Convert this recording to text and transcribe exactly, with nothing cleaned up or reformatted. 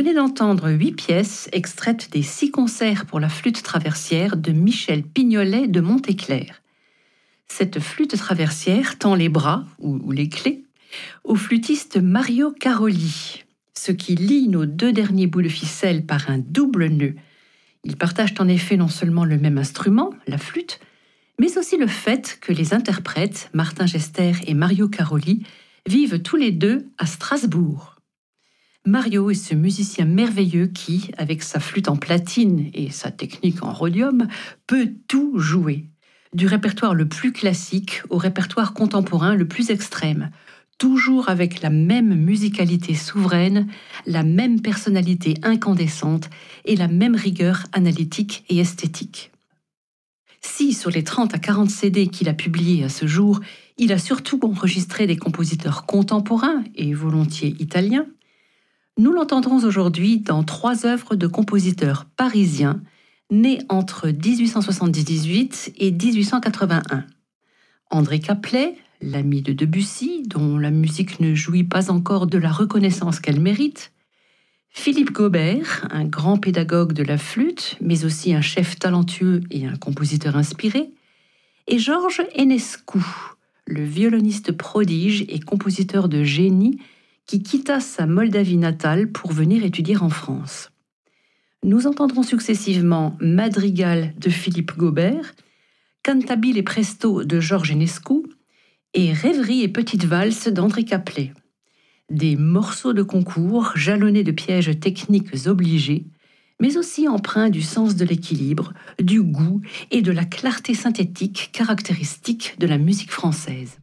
venez d'entendre huit pièces extraites des six concerts pour la flûte traversière de Michel Pignolet de Montéclair. Cette flûte traversière tend les bras, ou, ou les clés, au flûtiste Mario Caroli, ce qui lie nos deux derniers bouts de ficelle par un double nœud. Ils partagent en effet non seulement le même instrument, la flûte, mais aussi le fait que les interprètes, Martin Gester et Mario Caroli, vivent tous les deux à Strasbourg. Mario est ce musicien merveilleux qui, avec sa flûte en platine et sa technique en rhodium, peut tout jouer. Du répertoire le plus classique au répertoire contemporain le plus extrême, toujours avec la même musicalité souveraine, la même personnalité incandescente et la même rigueur analytique et esthétique. Si, sur les trente à quarante C D qu'il a publiés à ce jour, il a surtout enregistré des compositeurs contemporains et volontiers italiens, nous l'entendrons aujourd'hui dans trois œuvres de compositeurs parisiens nés entre dix-huit cent soixante-dix-huit et dix-huit cent quatre-vingt-un. André Caplet, l'ami de Debussy, dont la musique ne jouit pas encore de la reconnaissance qu'elle mérite, Philippe Gaubert, un grand pédagogue de la flûte, mais aussi un chef talentueux et un compositeur inspiré, et Georges Enescu, le violoniste prodige et compositeur de génie qui quitta sa Moldavie natale pour venir étudier en France. Nous entendrons successivement Madrigal de Philippe Gaubert, Cantabile et Presto de Georges Enescu et Rêverie et Petite Valse d'André Caplet. Des morceaux de concours jalonnés de pièges techniques obligés, mais aussi empreints du sens de l'équilibre, du goût et de la clarté synthétique caractéristique de la musique française.